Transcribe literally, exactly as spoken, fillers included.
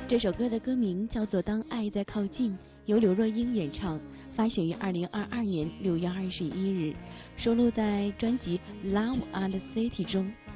这首歌的歌名叫做《当爱在靠近》，由刘若英演唱，发行于二零二二年六月二十一日，收录在专辑《Love and City》中。